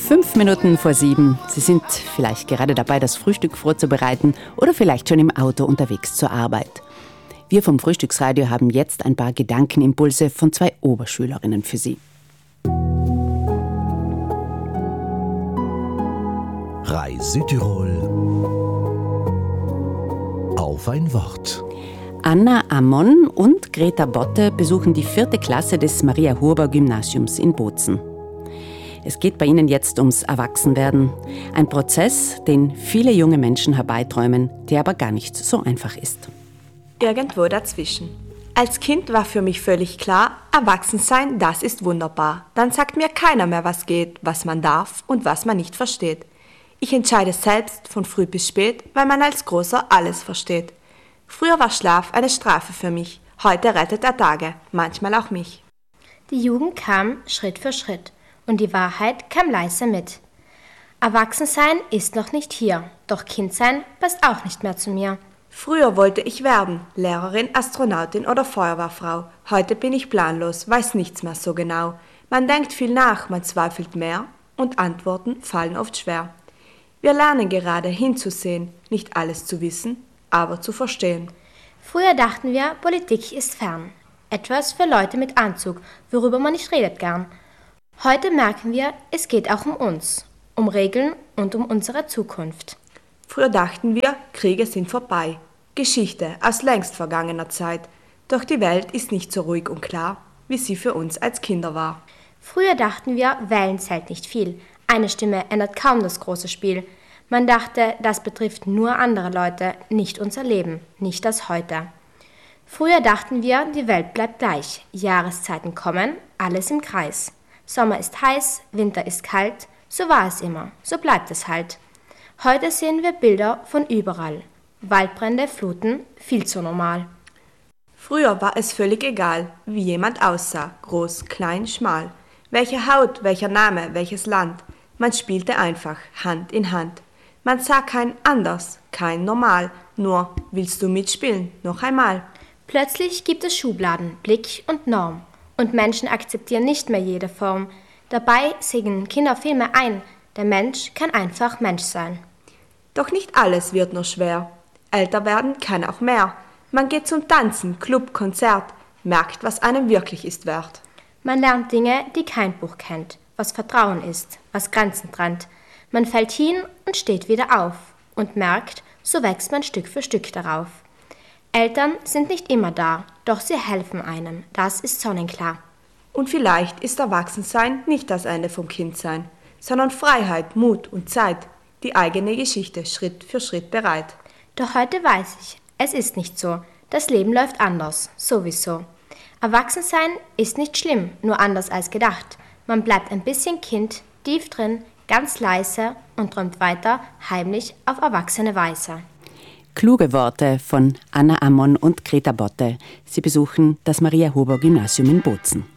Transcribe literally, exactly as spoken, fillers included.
Fünf Minuten vor sieben. Sie sind vielleicht gerade dabei, das Frühstück vorzubereiten oder vielleicht schon im Auto unterwegs zur Arbeit. Wir vom Frühstücksradio haben jetzt ein paar Gedankenimpulse von zwei Oberschülerinnen für Sie. R A I Südtirol auf ein Wort. Anna Amon und Greta Botte besuchen die vierte Klasse des Maria-Huber-Gymnasiums in Bozen. Es geht bei ihnen jetzt ums Erwachsenwerden. Ein Prozess, den viele junge Menschen herbeiträumen, der aber gar nicht so einfach ist. Irgendwo dazwischen. Als Kind war für mich völlig klar, Erwachsensein, das ist wunderbar. Dann sagt mir keiner mehr, was geht, was man darf und was man nicht versteht. Ich entscheide selbst von früh bis spät, weil man als Großer alles versteht. Früher war Schlaf eine Strafe für mich. Heute rettet er Tage, manchmal auch mich. Die Jugend kam Schritt für Schritt. Und die Wahrheit kam leise mit. Erwachsensein ist noch nicht hier, doch Kindsein passt auch nicht mehr zu mir. Früher wollte ich werden, Lehrerin, Astronautin oder Feuerwehrfrau. Heute bin ich planlos, weiß nichts mehr so genau. Man denkt viel nach, man zweifelt mehr und Antworten fallen oft schwer. Wir lernen gerade hinzusehen, nicht alles zu wissen, aber zu verstehen. Früher dachten wir, Politik ist fern. Etwas für Leute mit Anzug, worüber man nicht redet gern. Heute merken wir, es geht auch um uns, um Regeln und um unsere Zukunft. Früher dachten wir, Kriege sind vorbei, Geschichte aus längst vergangener Zeit. Doch die Welt ist nicht so ruhig und klar, wie sie für uns als Kinder war. Früher dachten wir, Wählen zählt nicht viel, eine Stimme ändert kaum das große Spiel. Man dachte, das betrifft nur andere Leute, nicht unser Leben, nicht das Heute. Früher dachten wir, die Welt bleibt gleich, Jahreszeiten kommen, alles im Kreis. Sommer ist heiß, Winter ist kalt, so war es immer, so bleibt es halt. Heute sehen wir Bilder von überall. Waldbrände, Fluten, viel zu normal. Früher war es völlig egal, wie jemand aussah, groß, klein, schmal. Welche Haut, welcher Name, welches Land. Man spielte einfach, Hand in Hand. Man sah kein anders, kein Normal, nur willst du mitspielen, noch einmal. Plötzlich gibt es Schubladen, Blick und Norm. Und Menschen akzeptieren nicht mehr jede Form. Dabei singen Kinder viel mehr ein. Der Mensch kann einfach Mensch sein. Doch nicht alles wird nur schwer. Älter werden kann auch mehr. Man geht zum Tanzen, Club, Konzert, merkt, was einem wirklich ist wert. Man lernt Dinge, die kein Buch kennt, was Vertrauen ist, was Grenzen trennt. Man fällt hin und steht wieder auf und merkt, so wächst man Stück für Stück darauf. Eltern sind nicht immer da, doch sie helfen einem, das ist sonnenklar. Und vielleicht ist Erwachsensein nicht das Ende vom Kindsein, sondern Freiheit, Mut und Zeit, die eigene Geschichte Schritt für Schritt bereit. Doch heute weiß ich, es ist nicht so, das Leben läuft anders, sowieso. Erwachsensein ist nicht schlimm, nur anders als gedacht. Man bleibt ein bisschen Kind, tief drin, ganz leise und träumt weiter, heimlich auf erwachsene Weise. Kluge Worte von Anna Amon und Greta Botte. Sie besuchen das Maria-Huber-Gymnasium in Bozen.